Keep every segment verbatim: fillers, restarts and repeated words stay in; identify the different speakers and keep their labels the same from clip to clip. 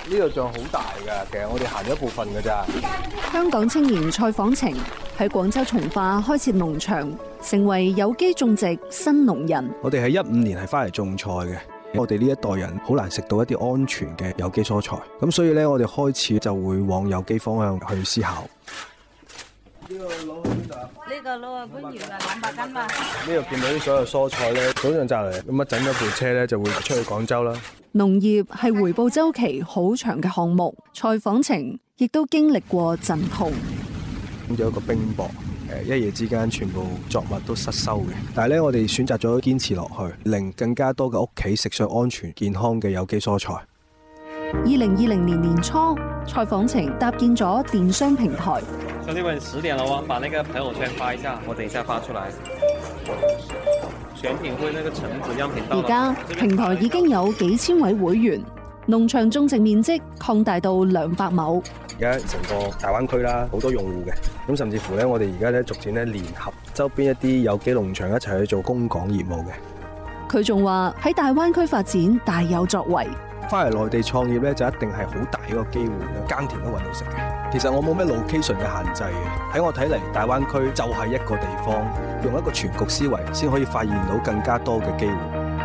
Speaker 1: 呢度仲好大㗎，其實我哋行咗一部分㗎咋。
Speaker 2: 香港青年蔡訪晴喺廣州從化開設農場，成為有機種植新農人。
Speaker 1: 我哋喺一五年係翻嚟種菜嘅，我哋呢一代人好難食到一啲安全嘅有機蔬菜，咁所以咧我哋開始就會往有機方向去思考。呢個攞去邊度啊？
Speaker 3: 呢個攞去番禺啊，兩百斤嘛。
Speaker 1: 呢度見到啲所有蔬菜咧，早上摘嚟，咁啊整咗部車咧就會出去廣州啦。
Speaker 2: 農業係回報週期好長嘅項目，蔡訪晴亦都經歷過陣痛。
Speaker 1: 咁有一個冰雹，誒一夜之間全部作物都失收嘅。但係咧，我哋選擇咗堅持落去，令更加多嘅屋企食上安全健康嘅有機蔬菜。
Speaker 2: 二零二零年年初，蔡訪晴搭建咗電商平台。
Speaker 4: 兄弟們，十點了喎，把那個朋友圈發一下，我等一下發出來。選品會那個橙子樣品到。
Speaker 2: 而家平台已經有幾千位會員，農場種植面積擴大到兩百畝。
Speaker 1: 而家成個大灣區啦，好多用戶嘅，咁甚至乎咧，我哋而家咧逐漸咧聯合周邊一啲有機農場一齊去做供港業務嘅。
Speaker 2: 佢仲話喺大灣區發展大有作為。
Speaker 1: 翻嚟內地創業咧，就一定係好大一個機會啦，耕田都揾到食嘅。其實我冇咩 location 嘅限制嘅，喺我睇嚟，大灣區就係一個地方，用一個全局思維，先可以發現到更加多嘅機會。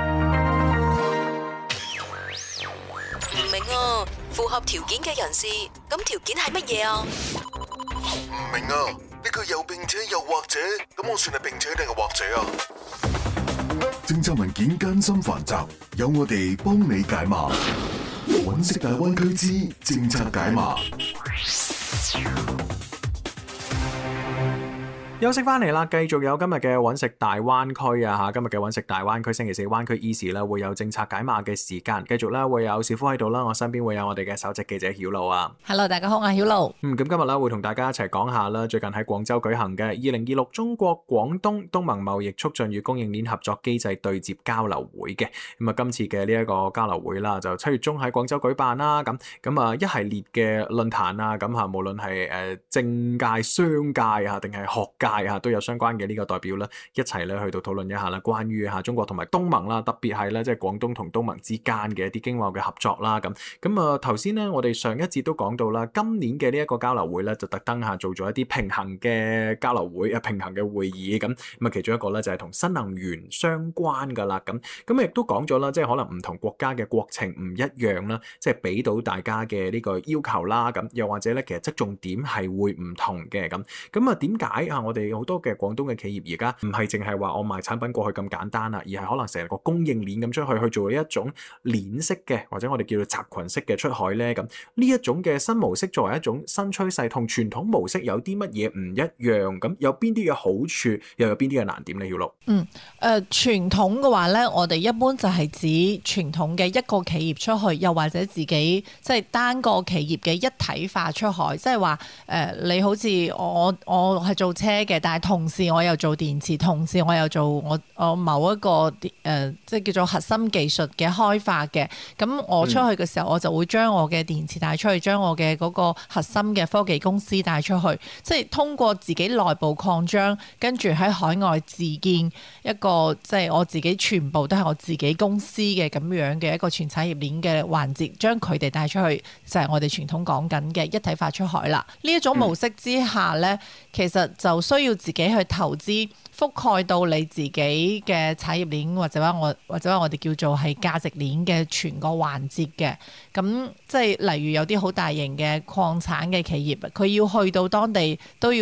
Speaker 5: 唔明啊，符合條件嘅人士，咁條件係乜嘢啊？
Speaker 6: 唔明啊，呢個又並且又或者，咁我算係並且定係或者啊？政策文件艱辛繁雜，有我哋幫你解碼。揾食大灣區之政策解碼。
Speaker 7: 休息翻嚟啦，繼續有今日嘅揾食大灣區啊嚇！今日嘅揾食大灣區星期四灣區 Easy 咧會有政策解碼嘅時間，繼續咧會有小夫喺度啦，我身邊會有我哋嘅首席記者曉露啊。
Speaker 3: Hello， 大家好，我係曉露。
Speaker 7: 嗯，咁今日咧會同大家一齊講下啦，最近喺廣州舉行嘅二零二六中國廣東東盟貿易促進與供應鏈合作機制對接交流會嘅。咁啊，今次嘅呢一個交流會啦，就七月中喺廣州舉辦啦。咁咁啊，一系列嘅論壇啊，咁嚇無論係誒政界、商界啊，定係學界。都有相關嘅呢個代表啦，一齊咧去到討論一下啦，關於嚇中國同埋東盟啦，特別係咧即係廣東同東盟之間嘅一啲經貿嘅合作啦。咁咁啊頭先咧，我哋上一節都講到啦，今年嘅呢一個交流會咧，就特登下做咗一啲平衡嘅交流會啊，平衡嘅會議咁咁啊，其中一個咧就係同新能源相關噶啦。咁咁亦都講咗啦，即係可能唔同國家嘅國情唔一樣啦，即係俾到大家嘅呢個要求啦。咁又或者咧，其實側重點係會唔同嘅。咁咁啊，點解啊？我哋好多嘅廣東嘅企業而家唔係淨係話我賣產品過去咁簡單啦，而係可能成個供應鏈咁出去去做一種鏈式嘅，或者我哋叫做集群式嘅出海咧。咁呢一種嘅新模式作為一種新趨勢，同傳統模式有啲乜嘢唔一樣？咁有邊啲嘅好處，又有邊啲嘅難點咧？曉露。
Speaker 3: 嗯，誒、呃、傳統嘅話咧，我哋一般就係指傳統嘅一個企業出去，又或者自己即係單個企業嘅一體化出海，即係話誒你好似我我係做車嘅，但係同時我又做電池，同時我又做我我某一個誒、呃、即係叫做核心技術嘅開發嘅。咁我出去嘅時候，我就會將我嘅電池帶出去，將我嘅嗰個核心嘅科技公司帶出去，即係通過自己內部擴張，跟住喺海外自建一個即係我自己全部都係我自己公司嘅咁樣嘅一個全產業鏈嘅環節，將佢哋帶出去，就係、是、我哋傳統講緊嘅一體化出海啦。呢一種模式之下呢，其實就需要自己去投資，覆蓋到你自己嘅產業鏈，或者話我或者話我哋叫做係價值鏈嘅全個環節嘅。咁即係例如有啲好大型嘅礦產嘅企業，佢要去到當地都要